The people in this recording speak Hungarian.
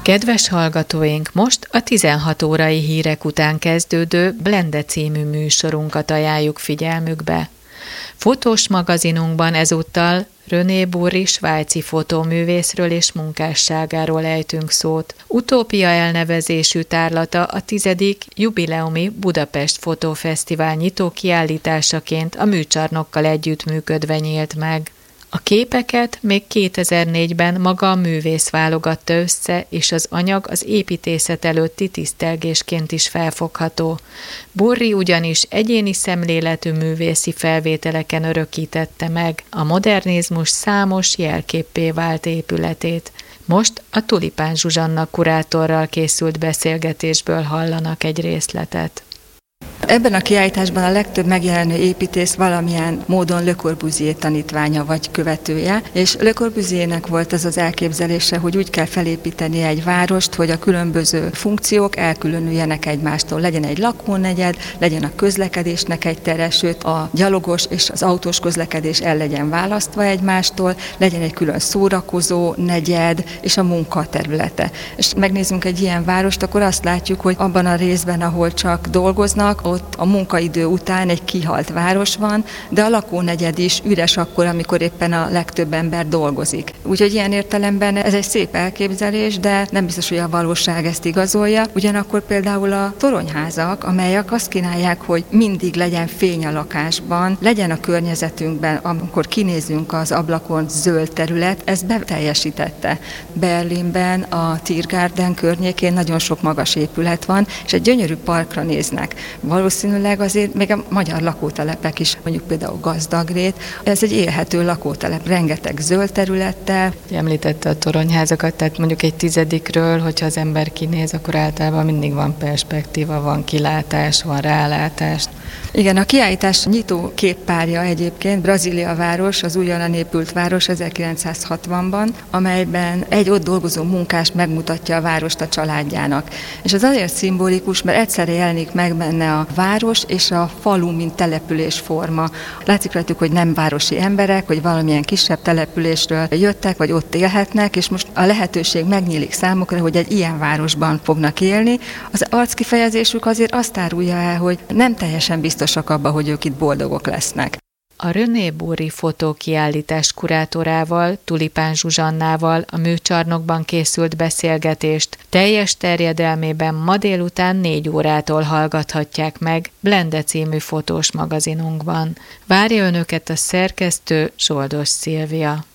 Kedves hallgatóink, most a 16 órai hírek után kezdődő Blende című műsorunkat ajánljuk figyelmükbe. Fotós magazinunkban ezúttal René Burri svájci fotóművészről és munkásságáról ejtünk szót. Utópia elnevezésű tárlata a 10. jubileumi Budapest Fotófesztivál nyitó kiállításaként a műcsarnokkal együttműködve nyílt meg. A képeket még 2004-ben maga a művész válogatta össze, és az anyag az építészet előtti tisztelgésként is felfogható. Burri ugyanis egyéni szemléletű művészi felvételeken örökítette meg a modernizmus számos jelképpé vált épületét. Most a Tulipán Zsuzsanna kurátorral készült beszélgetésből hallanak egy részletet. Ebben a kiállításban a legtöbb megjelenő építész valamilyen módon Le Corbusier tanítványa vagy követője, és Le Corbusiernek volt az az elképzelése, hogy úgy kell felépíteni egy várost, hogy a különböző funkciók elkülönüljenek egymástól. Legyen egy lakónegyed, legyen a közlekedésnek egy tere, sőt a gyalogos és az autós közlekedés el legyen választva egymástól, legyen egy külön szórakozó negyed és a munkaterülete. És megnézzünk egy ilyen várost, akkor azt látjuk, hogy abban a részben, ahol csak dolgoznak, ott a munkaidő után egy kihalt város van, de a lakónegyed is üres akkor, amikor éppen a legtöbb ember dolgozik. Úgyhogy ilyen értelemben ez egy szép elképzelés, de nem biztos, hogy a valóság ezt igazolja. Ugyanakkor például a toronyházak, amelyek azt kínálják, hogy mindig legyen fény a lakásban, legyen a környezetünkben, amikor kinézünk az ablakon zöld terület, ezt beteljesítette. Berlinben, a Tiergarten környékén nagyon sok magas épület van, és egy gyönyörű parkra néznek. Valószínűleg azért még a magyar lakótelepek is, mondjuk például Gazdagrét, ez egy élhető lakótelep, rengeteg zöld területtel. Említette a toronyházakat, tehát mondjuk egy 10-ről, hogyha az ember kinéz, akkor általában mindig van perspektíva, van kilátás, van rálátás. Igen, a kiállítás nyitó képpárja egyébként Brazília város, az újonnan épült város 1960-ban, amelyben egy ott dolgozó munkás megmutatja a várost a családjának. És az azért szimbolikus, mert egyszerre jelenik meg benne a város és a falu, mint településforma. Látszik rajtuk, hogy nem városi emberek, hogy valamilyen kisebb településről jöttek, vagy ott élhetnek, és most a lehetőség megnyílik számukra, hogy egy ilyen városban fognak élni. Az arckifejezésük azért azt árulja el, hogy nem teljesen biztosak abban, hogy ők itt boldogok lesznek. A René Burri fotókiállítás kurátorával, Tulipán Zsuzsannával a műcsarnokban készült beszélgetést teljes terjedelmében ma délután 4 órától hallgathatják meg Blende című fotós magazinunkban. Várja önöket a szerkesztő, Zsoldos Szilvia.